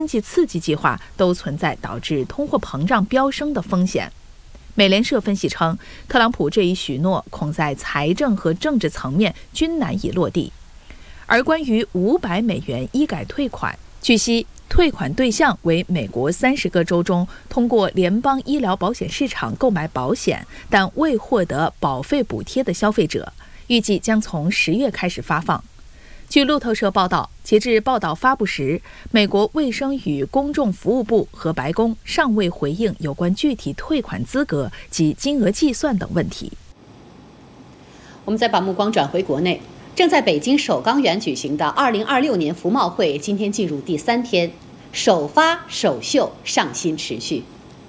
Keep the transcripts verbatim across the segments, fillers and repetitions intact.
经济刺激计划都存在导致通货膨胀飙升的风险。美联社分析称，特朗普这一许诺恐在财政和政治层面均难以落地。而关于五百美元医改退款，据悉，退款对象为美国三十个州中通过联邦医疗保险市场购买保险但未获得保费补贴的消费者，预计将从十月开始发放。据路透社报道，截至报道发布时，美国卫生与公众服务部和白宫尚未回应有关具体退款资格及金额计算等问题。 我们再把目光转回国内，正在北京首钢园举行的二零二六年服贸会今天进入第三天，首发首秀上新持续。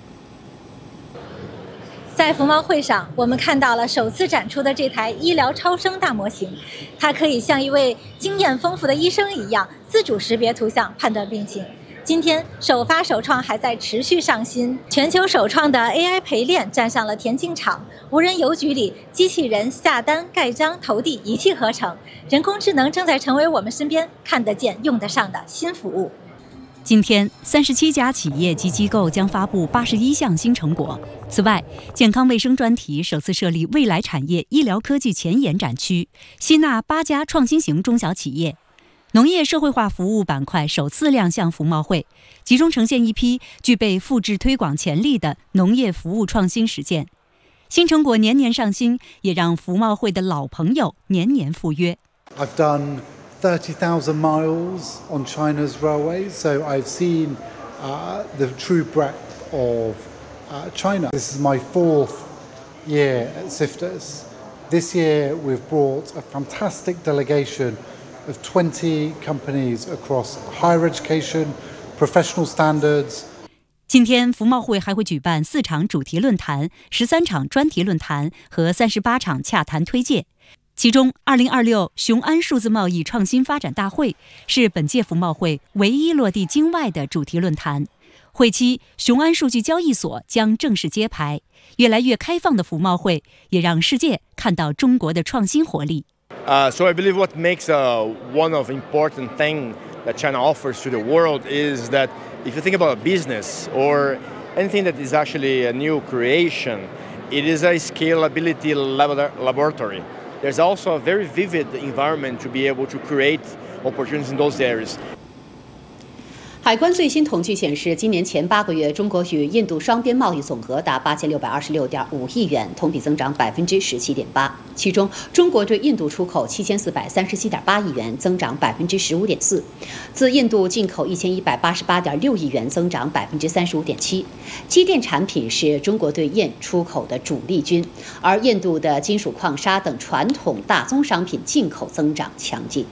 在服贸会上，我们看到了首次展出的这台医疗超声大模型，它可以像一位经验丰富的医生一样，自主识别图像，判断病情。今天首发首创还在持续上新，全球首创的 A I 陪练站上了田径场，无人邮局里机器人下单、盖章、投递一气呵成，人工智能正在成为我们身边看得见、用得上的新服务。 今天，三十七家企业及机构将发布八十一项新成果。此外，健康卫生专题首次设立未来产业医疗科技前沿展区，吸纳八家创新型中小企业。农业社会化服务板块首次亮相服贸会，集中呈现一批具备复制推广潜力的农业服务创新实践。新成果年年上新，也让服贸会的老朋友年年赴约。 I've done thirty thousand miles on China's railways, so I've seen uh, the true breadth of uh, China. This is my fourth year at Sifters. This year we've brought a fantastic delegation of twenty companies across higher education, professional standards. 今天，服贸会还会举办四场主题论坛、十三场专题论坛和三十八场洽谈推介。其中，二零二六雄安数字贸易创新发展大会是本届服贸会唯一落地京外的主题论坛。会期，雄安数据交易所将正式揭牌。越来越开放的服贸会，也让世界看到中国的创新活力。 Uh, so I believe what makes uh, one of important thing that China offers to the world is that if you think about a business or anything that is actually a new creation, it is a scalability laboratory. There's also a very vivid environment to be able to create opportunities in those areas. 海关最新统计显示，今年前八个月，中国与印度双边贸易总额达八千六百二十六点五亿元，同比增长百分之十七点八。其中，中国对印度出口七千四百三十七点八亿元，增长百分之十五点四；自印度进口一千一百八十八点六亿元，增长百分之三十五点七。机电产品是中国对印出口的主力军，而印度的金属矿砂等传统大宗商品进口增长强劲。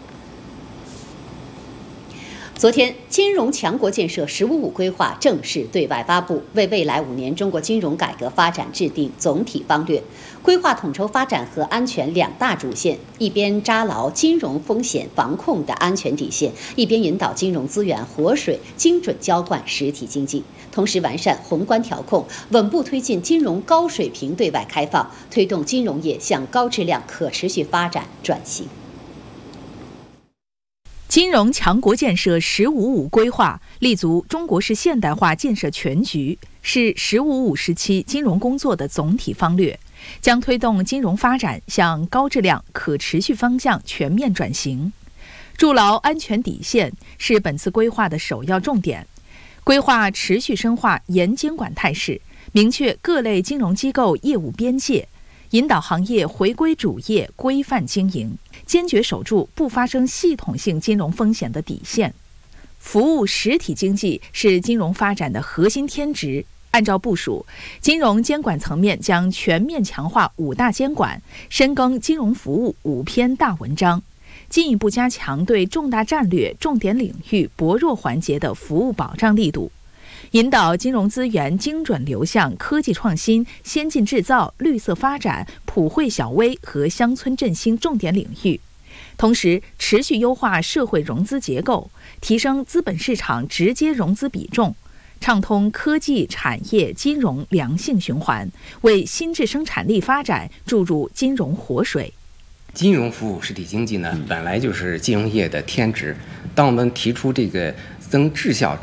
昨天，金融强国建设“十五五”规划正式对外发布，为未来五年中国金融改革发展制定总体方略。规划统筹发展和安全两大主线，一边扎牢金融风险防控的安全底线，一边引导金融资源活水精准浇灌实体经济，同时完善宏观调控，稳步推进金融高水平对外开放，推动金融业向高质量可持续发展转型。 金融强国建设“十五五”规划立足中国式现代化建设全局，是“十五五”时期金融工作的总体方略，将推动金融发展向高质量可持续方向全面转型。筑牢安全底线是本次规划的首要重点。规划持续深化严监管态势，明确各类金融机构业务边界，引导行业回归主业，规范经营，坚决守住不发生系统性金融风险的底线。服务实体经济是金融发展的核心天职。按照部署，金融监管层面将全面强化五大监管，深耕金融服务五篇大文章，进一步加强对重大战略、重点领域、薄弱环节的服务保障力度。引导金融资源精准流向科技创新、先进制造、绿色发展、普惠小微和乡村振兴重点领域，同时持续优化社会融资结构，提升资本市场直接融资比重，畅通科技、产业、金融良性循环，为新质生产力发展注入金融活水。 金融服务实体经济呢，本来就是金融业的天职。当我们提出这个增质效。